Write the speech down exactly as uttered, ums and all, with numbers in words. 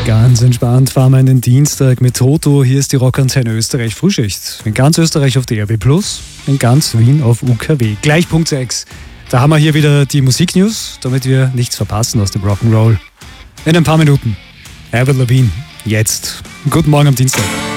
Ganz entspannt fahren wir in den Dienstag mit Toto. Hier ist die Rockantenne Österreich Frühschicht. In ganz Österreich auf der R B Plus, in ganz Wien auf U K W. Gleich Punkt sechs. Da haben wir hier wieder die Musiknews, damit wir nichts verpassen aus dem Rock'n'Roll. In ein paar Minuten. Avril Lavigne, jetzt. Guten Morgen am Dienstag.